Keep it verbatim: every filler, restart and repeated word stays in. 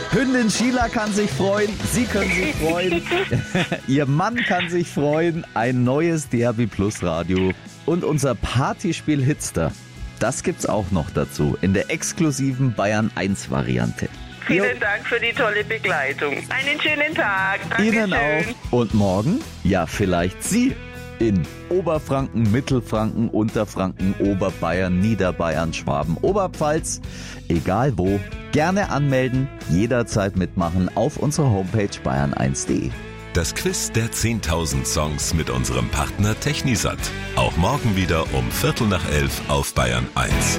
Hündin Sheila kann sich freuen, Sie können sich freuen, Ihr Mann kann sich freuen, ein neues D A B Plus Radio und unser Partyspiel Hitster. Das gibt's auch noch dazu in der exklusiven Bayern eins Variante. Vielen Dank für die tolle Begleitung. Einen schönen Tag. Dankeschön. Ihnen auch. Und morgen? Ja, vielleicht Sie in Oberfranken, Mittelfranken, Unterfranken, Oberbayern, Niederbayern, Schwaben, Oberpfalz. Egal wo. Gerne anmelden, jederzeit mitmachen auf unserer Homepage bayern eins punkt de. Das Quiz der zehntausend Songs mit unserem Partner Technisat. Auch morgen wieder um Viertel nach elf auf Bayern eins.